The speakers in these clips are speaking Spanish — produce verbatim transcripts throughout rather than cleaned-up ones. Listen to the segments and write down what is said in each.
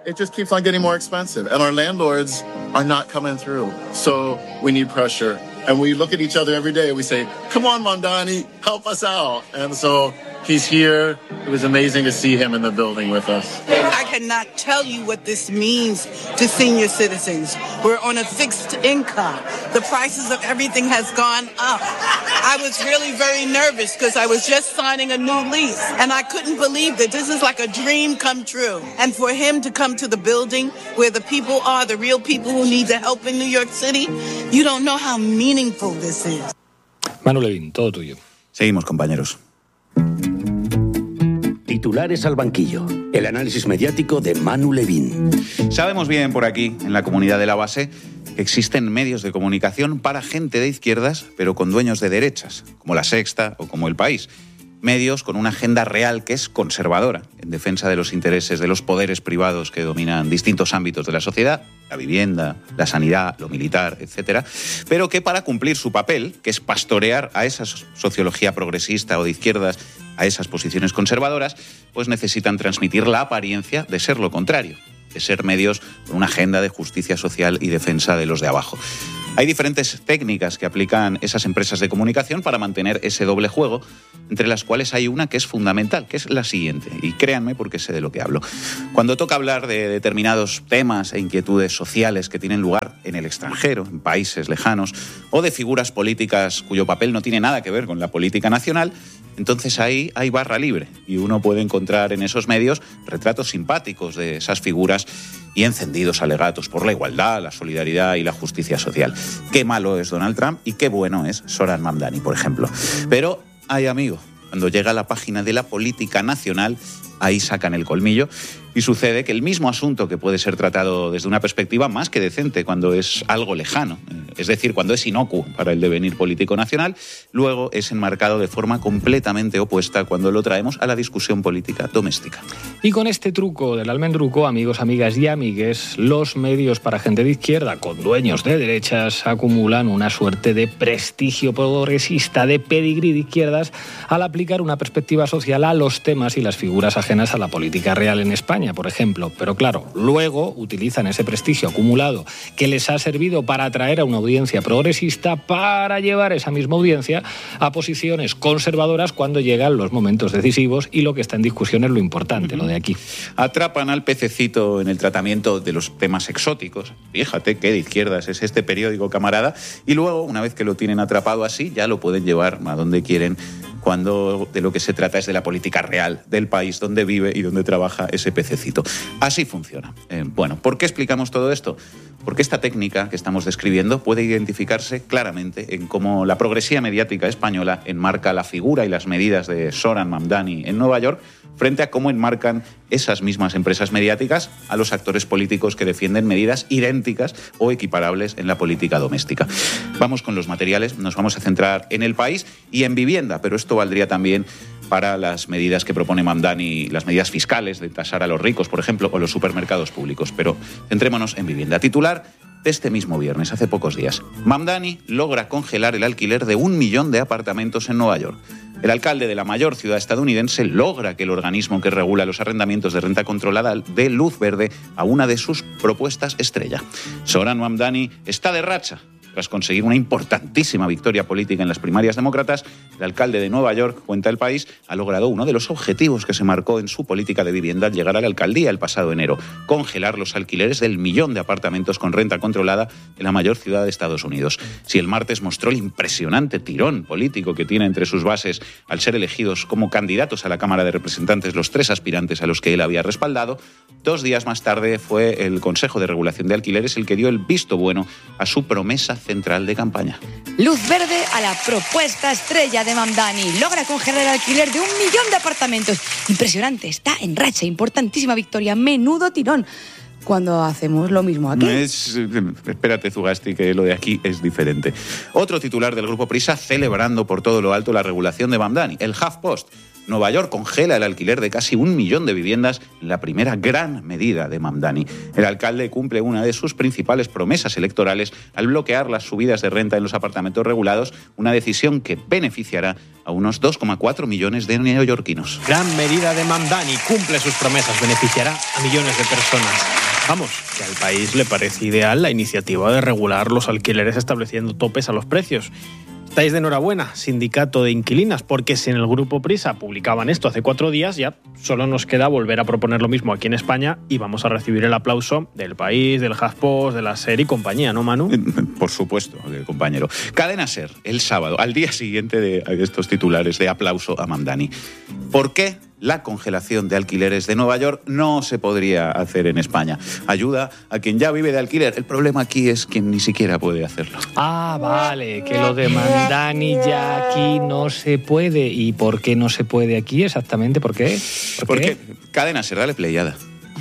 It just keeps on getting more expensive, and our landlords are not coming through. So we need pressure. And we look at each other every day and we say, come on, Mamdani, help us out. And so he's here. It was amazing to see him in the building with us. I cannot tell you what this means to senior citizens. We're on a fixed income. The prices of everything has gone up. I was really very nervous because I was just signing a new lease, and I couldn't believe that this is like a dream come true. And for him to come to the building where the people are, the real people who need the help in New York City, you don't know how meaningful this is. Manu Levin, todo tuyo. Seguimos, compañeros. Titulares al banquillo. El análisis mediático de Manu Levin. Sabemos bien por aquí, en la comunidad de la base, que existen medios de comunicación para gente de izquierdas, pero con dueños de derechas, como La Sexta o como El País. Medios con una agenda real que es conservadora, en defensa de los intereses de los poderes privados que dominan distintos ámbitos de la sociedad, la vivienda, la sanidad, lo militar, etcétera, pero que para cumplir su papel, que es pastorear a esa sociología progresista o de izquierdas, a esas posiciones conservadoras, pues necesitan transmitir la apariencia de ser lo contrario, de ser medios con una agenda de justicia social y defensa de los de abajo. Hay diferentes técnicas que aplican esas empresas de comunicación para mantener ese doble juego, entre las cuales hay una que es fundamental, que es la siguiente, y créanme porque sé de lo que hablo. Cuando toca hablar de determinados temas e inquietudes sociales que tienen lugar en el extranjero, en países lejanos, o de figuras políticas cuyo papel no tiene nada que ver con la política nacional, entonces ahí hay barra libre y uno puede encontrar en esos medios retratos simpáticos de esas figuras y encendidos alegatos por la igualdad, la solidaridad y la justicia social. Qué malo es Donald Trump y qué bueno es Zoran Mamdani, por ejemplo. Pero, ay amigo, cuando llega a la página de la política nacional, ahí sacan el colmillo y sucede que el mismo asunto que puede ser tratado desde una perspectiva más que decente cuando es algo lejano, es decir, cuando es inocuo para el devenir político nacional, luego es enmarcado de forma completamente opuesta cuando lo traemos a la discusión política doméstica. Y con este truco del almendruco, amigos, amigas y amigues, los medios para gente de izquierda con dueños de derechas acumulan una suerte de prestigio progresista, de pedigrí de izquierdas, al aplicar una perspectiva social a los temas y las figuras ajenas a la política real en España, por ejemplo. Pero claro, luego utilizan ese prestigio acumulado que les ha servido para atraer a una audiencia progresista para llevar esa misma audiencia a posiciones conservadoras cuando llegan los momentos decisivos y lo que está en discusión es lo importante, uh-huh. lo de aquí. Atrapan al pececito en el tratamiento de los temas exóticos. Fíjate qué de izquierdas es este periódico, camarada. Y luego, una vez que lo tienen atrapado así, ya lo pueden llevar a donde quieren, cuando de lo que se trata es de la política real del país donde vive y donde trabaja ese pececito. Así funciona. Eh, bueno, ¿por qué explicamos todo esto? Porque esta técnica que estamos describiendo puede identificarse claramente en cómo la progresía mediática española enmarca la figura y las medidas de Zoran Mamdani en Nueva York frente a cómo enmarcan esas mismas empresas mediáticas a los actores políticos que defienden medidas idénticas o equiparables en la política doméstica. Vamos con los materiales, nos vamos a centrar en el país y en vivienda, pero esto valdría también para las medidas que propone Mamdani, las medidas fiscales de tasar a los ricos, por ejemplo, o los supermercados públicos. Pero centrémonos en vivienda. Titular de este mismo viernes, hace pocos días. Mamdani logra congelar el alquiler de un millón de apartamentos en Nueva York. El alcalde de la mayor ciudad estadounidense logra que el organismo que regula los arrendamientos de renta controlada dé luz verde a una de sus propuestas estrella. Zoran Mamdani está de racha. Tras conseguir una importantísima victoria política en las primarias demócratas, el alcalde de Nueva York, cuenta El País, ha logrado uno de los objetivos que se marcó en su política de vivienda al llegar a la alcaldía el pasado enero: congelar los alquileres del millón de apartamentos con renta controlada en la mayor ciudad de Estados Unidos. Si el martes mostró el impresionante tirón político que tiene entre sus bases al ser elegidos como candidatos a la Cámara de Representantes los tres aspirantes a los que él había respaldado, dos días más tarde fue el Consejo de Regulación de Alquileres el que dio el visto bueno a su promesa central de campaña. Luz verde a la propuesta estrella de Mamdani. Logra congelar el alquiler de un millón de apartamentos. Impresionante, está en racha, importantísima victoria, menudo tirón. Cuando hacemos lo mismo aquí. Es, espérate, Zugasti, que lo de aquí es diferente. Otro titular del Grupo Prisa celebrando por todo lo alto la regulación de Mamdani. El HuffPost Nueva York congela el alquiler de casi un millón de viviendas, la primera gran medida de Mamdani. El alcalde cumple una de sus principales promesas electorales al bloquear las subidas de renta en los apartamentos regulados, una decisión que beneficiará a unos dos coma cuatro millones de neoyorquinos. Gran medida de Mamdani, cumple sus promesas, beneficiará a millones de personas. Vamos, que al país le parece ideal la iniciativa de regular los alquileres estableciendo topes a los precios. Estáis de enhorabuena, sindicato de inquilinas, porque si en el Grupo Prisa publicaban esto hace cuatro días, ya solo nos queda volver a proponer lo mismo aquí en España y vamos a recibir el aplauso del País, del HuffPost, de la SER y compañía, ¿no, Manu? Por supuesto, compañero. Cadena SER, el sábado, al día siguiente de estos titulares de aplauso a Mamdani. ¿Por qué la congelación de alquileres de Nueva York no se podría hacer en España? Ayuda a quien ya vive de alquiler. El problema aquí es quien ni siquiera puede hacerlo. Ah, vale, que lo de Mamdani ya aquí no se puede. ¿Y por qué no se puede aquí exactamente? ¿Por qué? ¿Por Porque qué? Cadena SER, dale playada.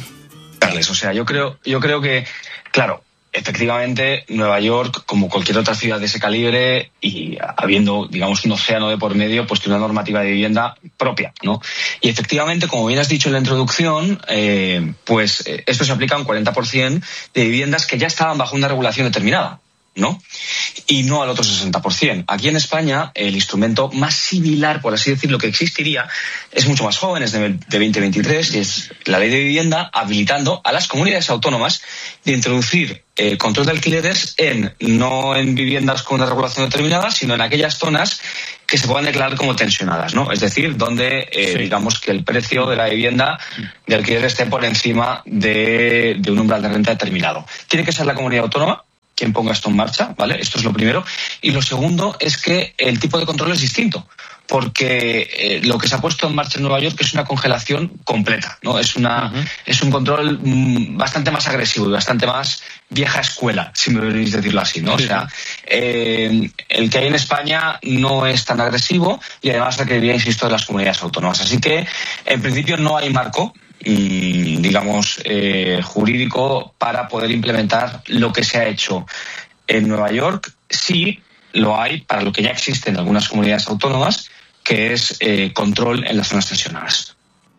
O sea, yo creo, yo creo que, claro, efectivamente, Nueva York, como cualquier otra ciudad de ese calibre y habiendo, digamos, un océano de por medio, pues tiene una normativa de vivienda propia, ¿no? Y efectivamente, como bien has dicho en la introducción, eh, pues eh, esto se aplica a un cuarenta por ciento de viviendas que ya estaban bajo una regulación determinada, ¿no? Y no al otro sesenta por ciento. Aquí en España, el instrumento más similar, por así decirlo, que existiría, es mucho más joven, es de, de veinte veintitrés, y es la ley de vivienda habilitando a las comunidades autónomas de introducir eh, control de alquileres en no en viviendas con una regulación determinada, sino en aquellas zonas que se puedan declarar como tensionadas, ¿no? Es decir, donde eh, sí. digamos que el precio de la vivienda de alquiler esté por encima de, de un umbral de renta determinado. Tiene que ser la comunidad autónoma quien ponga esto en marcha, ¿vale? Esto es lo primero. Y lo segundo es que el tipo de control es distinto, porque eh, lo que se ha puesto en marcha en Nueva York es una congelación completa, ¿no? Es una uh-huh. es un control mm, bastante más agresivo y bastante más vieja escuela, si me permitís decirlo así, ¿no? Sí. O sea, eh, el que hay en España no es tan agresivo y además requeriría, insisto, de las comunidades autónomas. Así que, en principio, no hay marco digamos, eh, jurídico para poder implementar lo que se ha hecho en Nueva York. Sí lo hay para lo que ya existe en algunas comunidades autónomas, que es eh, control en las zonas tensionadas.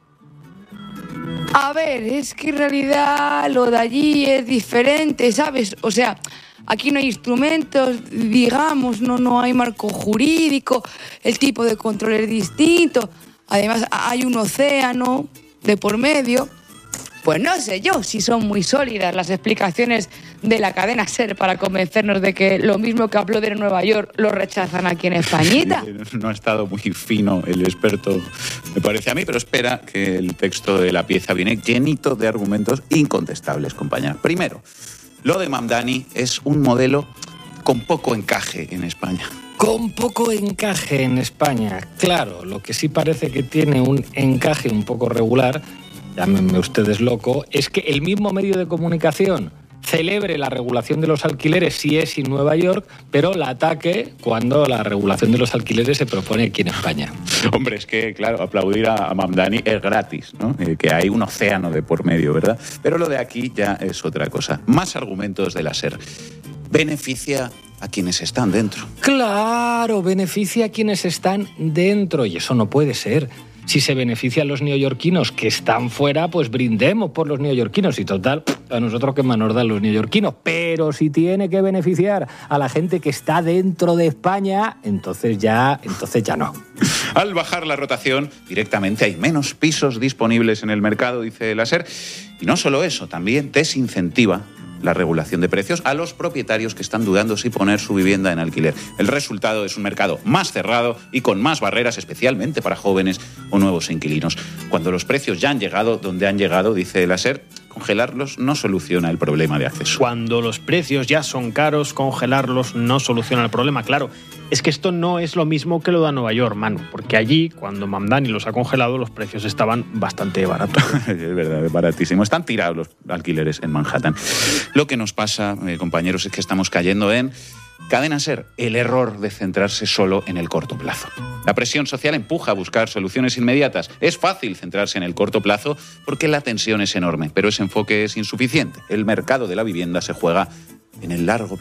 A ver, es que en realidad lo de allí es diferente, ¿sabes? O sea, aquí no hay instrumentos, digamos, no, no hay marco jurídico, el tipo de control es distinto, además hay un océano de por medio. Pues no sé yo si son muy sólidas las explicaciones de la cadena SER para convencernos de que lo mismo que aplauden en Nueva York lo rechazan aquí en Españita. No ha estado muy fino el experto, me parece a mí, pero espera que el texto de la pieza viene llenito de argumentos incontestables, compañera. Primero, lo de Mamdani es un modelo con poco encaje en España. Con poco encaje en España, claro. Lo que sí parece que tiene un encaje un poco regular, llámenme ustedes loco, es que el mismo medio de comunicación celebre la regulación de los alquileres si es en Nueva York, pero la ataque cuando la regulación de los alquileres se propone aquí en España. Hombre, es que, claro, aplaudir a Mamdani es gratis, ¿no? Eh, que hay un océano de por medio, ¿verdad? Pero lo de aquí ya es otra cosa. Más argumentos de la SER. Beneficia a quienes están dentro. Claro, beneficia a quienes están dentro, y eso no puede ser. Si se beneficia a los neoyorquinos que están fuera, pues brindemos por los neoyorquinos. Y total, a nosotros qué más nos dan los neoyorquinos. Pero si tiene que beneficiar a la gente que está dentro de España, entonces ya, entonces ya no. Al bajar la rotación, directamente hay menos pisos disponibles en el mercado, dice la SER. Y no solo eso, también desincentiva la regulación de precios a los propietarios que están dudando si poner su vivienda en alquiler. El resultado es un mercado más cerrado y con más barreras, especialmente para jóvenes o nuevos inquilinos. Cuando los precios ya han llegado donde han llegado, dice la SER, congelarlos no soluciona el problema de acceso. Cuando los precios ya son caros, congelarlos no soluciona el problema. Claro, es que esto no es lo mismo que lo de Nueva York, Manu, porque allí, cuando Mamdani los ha congelado, los precios estaban bastante baratos. Es verdad, es baratísimo. Están tirados los alquileres en Manhattan. Lo que nos pasa, eh, compañeros, es que estamos cayendo en cadena SER, el error de centrarse solo en el corto plazo. La presión social empuja a buscar soluciones inmediatas. Es fácil centrarse en el corto plazo porque la tensión es enorme, pero ese enfoque es insuficiente. El mercado de la vivienda se juega en el largo plazo.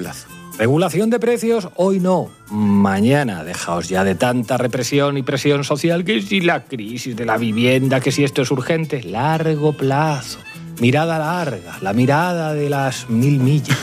Regulación de precios, hoy no, mañana. Dejaos ya de tanta represión y presión social, que si la crisis de la vivienda, que si esto es urgente. Largo plazo, mirada larga, la mirada de las mil millas.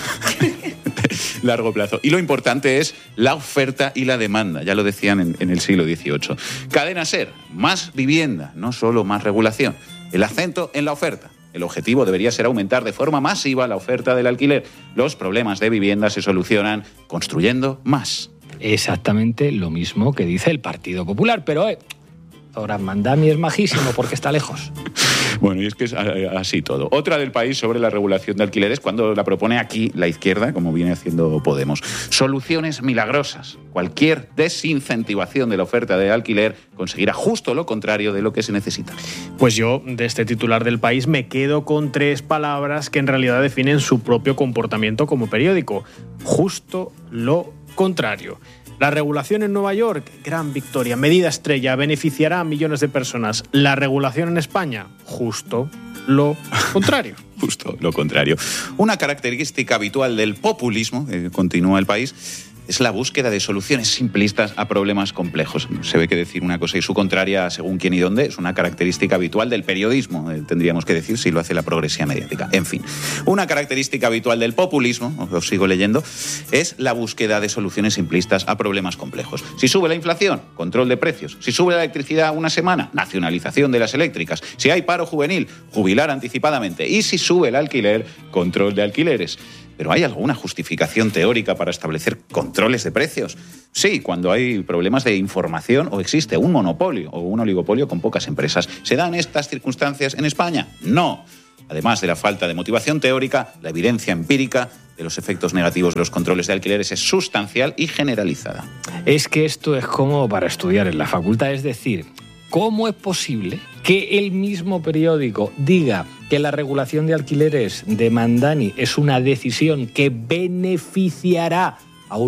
Largo plazo. Y lo importante es la oferta y la demanda, ya lo decían en, en el siglo dieciocho. Cadena SER, más vivienda, no solo más regulación. El acento en la oferta. El objetivo debería ser aumentar de forma masiva la oferta del alquiler. Los problemas de vivienda se solucionan construyendo más. Exactamente lo mismo que dice el Partido Popular, pero eh, Zoran Mandani es majísimo porque está lejos. Bueno, y es que es así todo. Otra del país sobre la regulación de alquileres, cuando la propone aquí la izquierda, como viene haciendo Podemos. Soluciones milagrosas. Cualquier desincentivación de la oferta de alquiler conseguirá justo lo contrario de lo que se necesita. Pues yo, de este titular del país, me quedo con tres palabras que en realidad definen su propio comportamiento como periódico. Justo lo contrario. La regulación en Nueva York, gran victoria, medida estrella, beneficiará a millones de personas. La regulación en España, justo lo contrario. Justo lo contrario. Una característica habitual del populismo, eh, continúa el país, es la búsqueda de soluciones simplistas a problemas complejos. Se ve que decir una cosa y su contraria, según quién y dónde, es una característica habitual del periodismo, eh, tendríamos que decir, si lo hace la progresía mediática. En fin, una característica habitual del populismo, os sigo leyendo, es la búsqueda de soluciones simplistas a problemas complejos. Si sube la inflación, control de precios. Si sube la electricidad una semana, nacionalización de las eléctricas. Si hay paro juvenil, jubilar anticipadamente. Y si sube el alquiler, control de alquileres. ¿Pero hay alguna justificación teórica para establecer controles de precios? Sí, cuando hay problemas de información o existe un monopolio o un oligopolio con pocas empresas. ¿Se dan estas circunstancias en España? No. Además de la falta de motivación teórica, la evidencia empírica de los efectos negativos de los controles de alquileres es sustancial y generalizada. Es que esto es como para estudiar en la facultad, es decir, ¿cómo es posible que el mismo periódico diga que la regulación de alquileres de Mandani es una decisión que beneficiará